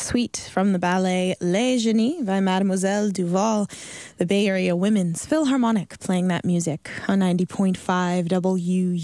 suite from the ballet Les Genies by Mademoiselle Duval, the Bay Area Women's Philharmonic, playing that music on 90.5 WU.